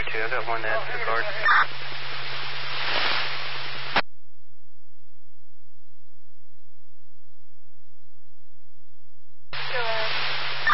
2, I got one to add to the card.